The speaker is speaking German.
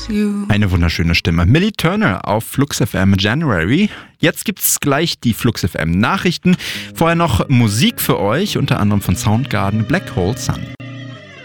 Eine wunderschöne Stimme. Millie Turner auf Flux FM January. Jetzt gibt's gleich die Flux FM Nachrichten. Vorher noch Musik für euch, unter anderem von Soundgarden, Black Hole Sun.